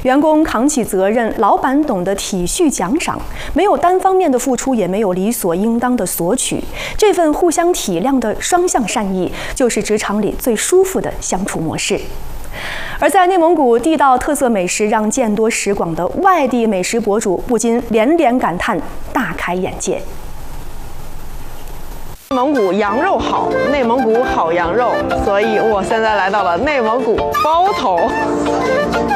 员工扛起责任，老板懂得体恤奖赏，没有单方面的付出，也没有理所应当的索取。这份互相体谅的双向善意，就是职场里最舒服的相处模式。而在内蒙古，地道特色美食让见多识广的外地美食博主不禁连连感叹，大开眼界。 内蒙古羊肉好，内蒙古好羊肉，所以我现在来到了内蒙古包头。